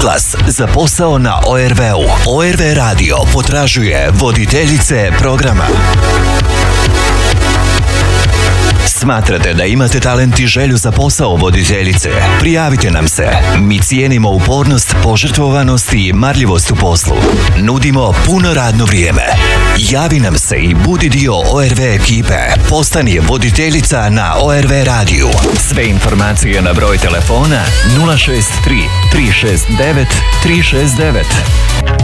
oglas za posao na ORV-u. ORV radio potražuje voditeljice programa. Smatrate da imate talent i želju za posao voditeljice? Prijavite nam se. Mi cijenimo upornost, požrtvovanost i marljivost u poslu. Nudimo puno radno vrijeme. Javi nam se i budi dio ORV ekipe. Postani voditeljica na ORV radiju. Sve informacije na broj telefona 063 369 369.